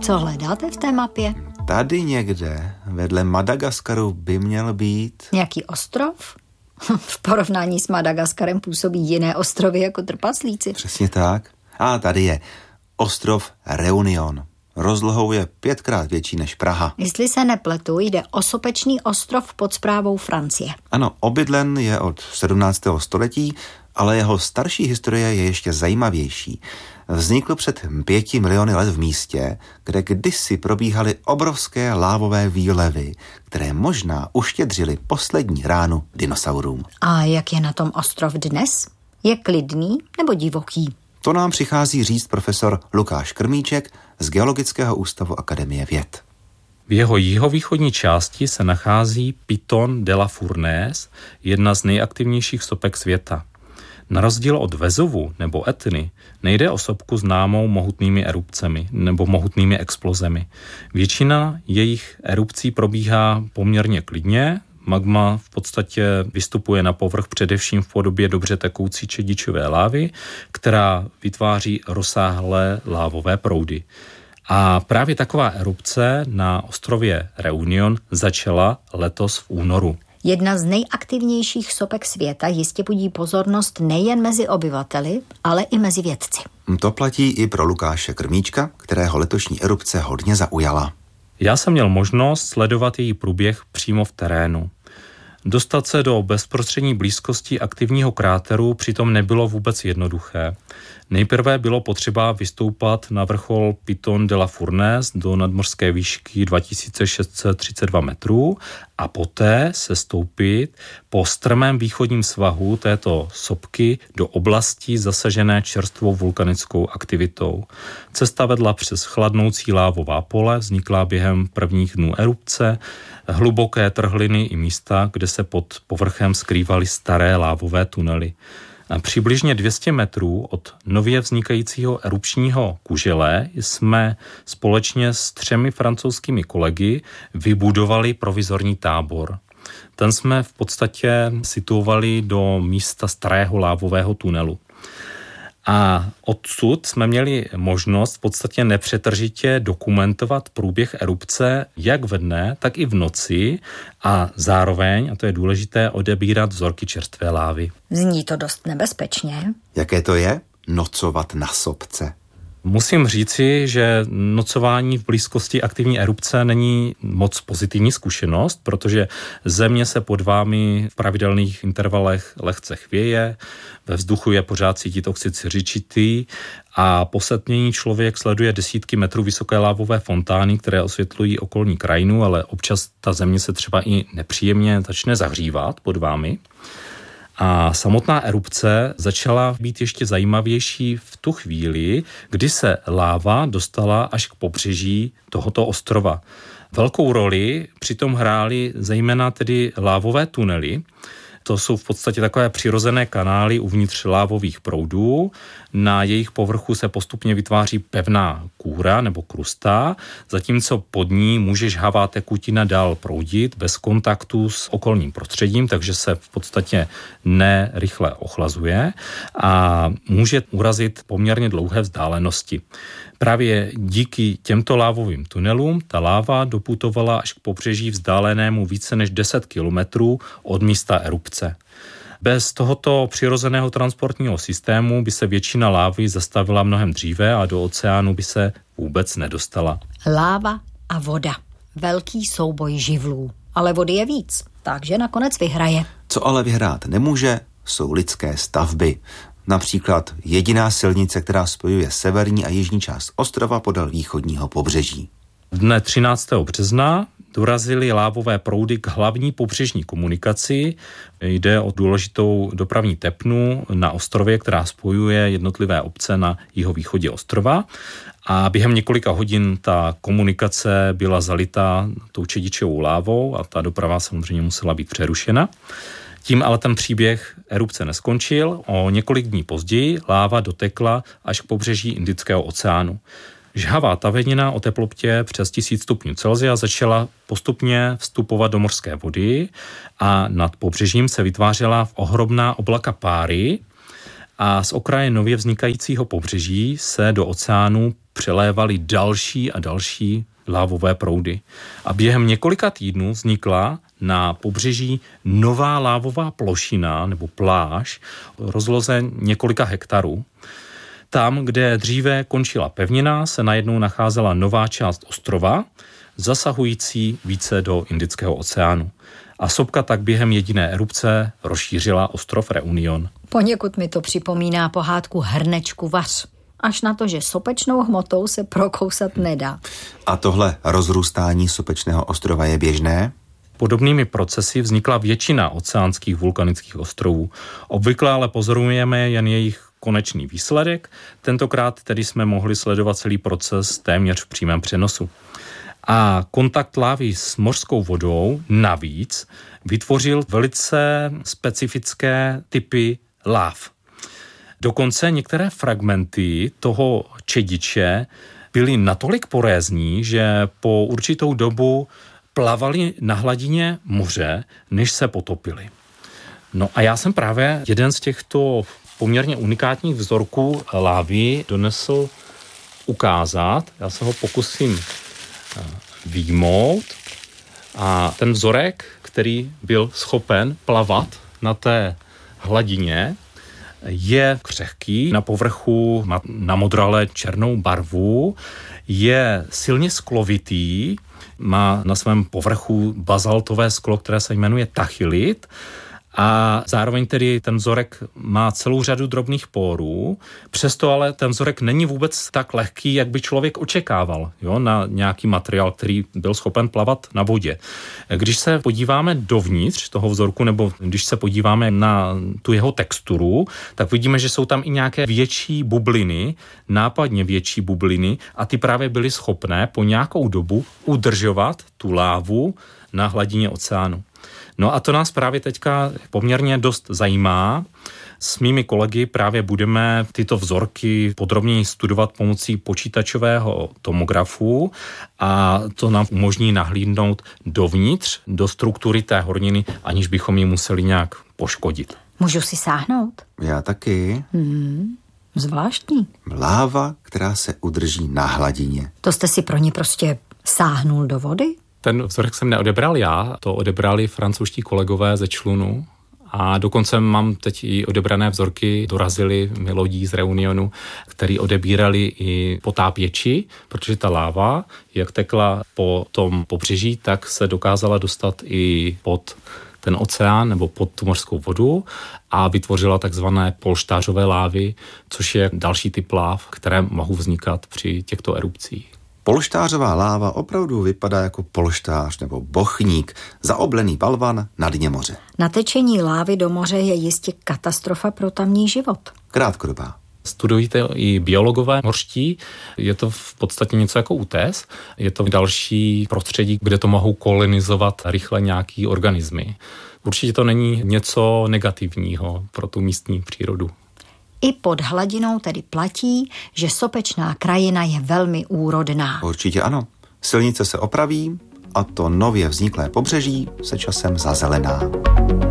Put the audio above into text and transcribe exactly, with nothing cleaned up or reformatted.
Co hledáte v té mapě? Tady někde, vedle Madagaskaru, by měl být... Nějaký ostrov? V porovnání s Madagaskarem působí jiné ostrovy jako trpaslíci. Přesně tak. A tady je ostrov Reunion. Rozlohou je pětkrát větší než Praha. Jestli se nepletu, jde o sopečný ostrov pod správou Francie. Ano, obydlen je od sedmnáctého století, ale jeho starší historie je ještě zajímavější. Vznikl před pěti miliony let v místě, kde kdysi probíhaly obrovské lávové výlevy, které možná uštědřily poslední ránu dinosaurům. A jak je na tom ostrov dnes? Je klidný nebo divoký? To nám přichází říct profesor Lukáš Krmíček z Geologického ústavu Akademie věd. V jeho jihovýchodní části se nachází Piton de la Fournaise, jedna z nejaktivnějších sopek světa. Na rozdíl od Vezuvu nebo Etny nejde o sopku známou mohutnými erupcemi nebo mohutnými explozemi. Většina jejich erupcí probíhá poměrně klidně. Magma v podstatě vystupuje na povrch především v podobě dobře tekoucí čedičové lávy, která vytváří rozsáhlé lávové proudy. A právě taková erupce na ostrově Reunion začala letos v únoru. Jedna z nejaktivnějších sopek světa jistě budí pozornost nejen mezi obyvateli, ale i mezi vědci. To platí i pro Lukáše Krmíčka, kterého letošní erupce hodně zaujala. Já jsem měl možnost sledovat její průběh přímo v terénu. Dostat se do bezprostřední blízkosti aktivního kráteru přitom nebylo vůbec jednoduché. Nejprve bylo potřeba vystoupat na vrchol Piton de la Fournaise do nadmořské výšky dva tisíce šest set třicet dva metrů a poté se stoupit po strmém východním svahu této sopky do oblasti zasažené čerstvou vulkanickou aktivitou. Cesta vedla přes chladnoucí lávová pole, vzniklá během prvních dnů erupce, hluboké trhliny i místa, kde se pod povrchem skrývaly staré lávové tunely. A přibližně dvě stě metrů od nově vznikajícího erupčního kužele jsme společně s třemi francouzskými kolegy vybudovali provizorní tábor. Ten jsme v podstatě situovali do místa starého lávového tunelu. A odsud jsme měli možnost v podstatě nepřetržitě dokumentovat průběh erupce jak ve dne, tak i v noci a zároveň, a to je důležité, odebírat vzorky čerstvé lávy. Zní to dost nebezpečně. Jaké to je nocovat na sopce? Musím říci, že nocování v blízkosti aktivní erupce není moc pozitivní zkušenost, protože země se pod vámi v pravidelných intervalech lehce chvěje, ve vzduchu je pořád cítit oxid siřičitý a po setmění člověk sleduje desítky metrů vysoké lávové fontány, které osvětlují okolní krajinu, ale občas ta země se třeba i nepříjemně začne zahřívat pod vámi. A samotná erupce začala být ještě zajímavější v tu chvíli, kdy se láva dostala až k pobřeží tohoto ostrova. Velkou roli přitom hrály zejména tedy lávové tunely. To jsou v podstatě takové přirozené kanály uvnitř lávových proudů. Na jejich povrchu se postupně vytváří pevná kůra nebo krusta, zatímco pod ní může žhavá tekutina dál proudit bez kontaktu s okolním prostředím, takže se v podstatě nerychle ochlazuje a může urazit poměrně dlouhé vzdálenosti. Právě díky těmto lávovým tunelům ta láva doputovala až k pobřeží vzdálenému více než deset kilometrů od místa erupce. Bez tohoto přirozeného transportního systému by se většina lávy zastavila mnohem dříve a do oceánu by se vůbec nedostala. Láva a voda. Velký souboj živlů. Ale vody je víc, takže nakonec vyhraje. Co ale vyhrát nemůže, jsou lidské stavby. Například jediná silnice, která spojuje severní a jižní část ostrova podél východního pobřeží. Dne třináctého března dorazily lávové proudy k hlavní pobřežní komunikaci. Jde o důležitou dopravní tepnu na ostrově, která spojuje jednotlivé obce na jihovýchodě ostrova. A během několika hodin ta komunikace byla zalitá tou čedičovou lávou a ta doprava samozřejmě musela být přerušena. Tím ale ten příběh erupce neskončil. O několik dní později láva dotekla až k pobřeží Indického oceánu. Žhavá tavenina o teplotě přes tisíc stupňů Celsia začala postupně vstupovat do mořské vody a nad pobřežím se vytvářela v ohromná oblaka páry a z okraje nově vznikajícího pobřeží se do oceánu přelévaly další a další lávové proudy. A během několika týdnů vznikla na pobřeží nová lávová plošina nebo pláž rozloze několika hektarů. Tam, kde dříve končila pevnina, se najednou nacházela nová část ostrova, zasahující více do Indického oceánu. A sopka tak během jediné erupce rozšířila ostrov Reunion. Poněkud mi to připomíná pohádku Hrnečku vař. Až na to, že sopečnou hmotou se prokousat nedá. A tohle rozrůstání sopečného ostrova je běžné? Podobnými procesy vznikla většina oceánských vulkanických ostrovů. Obvykle ale pozorujeme jen jejich konečný výsledek. Tentokrát tedy jsme mohli sledovat celý proces téměř v přímém přenosu. A kontakt lávy s mořskou vodou navíc vytvořil velice specifické typy láv. Dokonce některé fragmenty toho čediče byly natolik porézní, že po určitou dobu plavali na hladině moře, než se potopili. No a já jsem právě jeden z těchto poměrně unikátních vzorků lávy donesl ukázat. Já se ho pokusím vyjmout. A ten vzorek, který byl schopen plavat na té hladině, je křehký, na povrchu má namodralé černou barvu, je silně sklovitý, má na svém povrchu bazaltové sklo, které se jmenuje tachylit, a zároveň tedy ten vzorek má celou řadu drobných pórů, přesto ale ten vzorek není vůbec tak lehký, jak by člověk očekával, jo, na nějaký materiál, který byl schopen plavat na vodě. Když se podíváme dovnitř toho vzorku, nebo když se podíváme na tu jeho texturu, tak vidíme, že jsou tam i nějaké větší bubliny, nápadně větší bubliny, a ty právě byly schopné po nějakou dobu udržovat tu lávu na hladině oceánu. No a to nás právě teďka poměrně dost zajímá. S mými kolegy právě budeme tyto vzorky podrobněji studovat pomocí počítačového tomografu a to nám umožní nahlídnout dovnitř do struktury té horniny, aniž bychom ji museli nějak poškodit. Můžu si sáhnout? Já taky. Hmm, zvláštní. Láva, která se udrží na hladině. To jste si pro ně prostě sáhnul do vody? Ten vzorek jsem neodebral já, to odebrali francouzští kolegové ze člunu a dokonce mám teď i odebrané vzorky, dorazili mi lodí z Reunionu, který odebírali i potápěči, protože ta láva, jak tekla po tom pobřeží, tak se dokázala dostat i pod ten oceán nebo pod tu mořskou vodu a vytvořila takzvané polštářové lávy, což je další typ láv, které mohou vznikat při těchto erupcích. Polštářová láva opravdu vypadá jako polštář nebo bochník, zaoblený balvan na dně moře. Natečení lávy do moře je jistě katastrofa pro tamní život. Krátkodobá. Studují to i biologové mořští, je to v podstatě něco jako útes, je to další prostředí, kde to mohou kolonizovat rychle nějaký organismy. Určitě to není něco negativního pro tu místní přírodu. I pod hladinou tedy platí, že sopečná krajina je velmi úrodná. Určitě ano. Silnice se opraví a to nově vzniklé pobřeží se časem zazelená.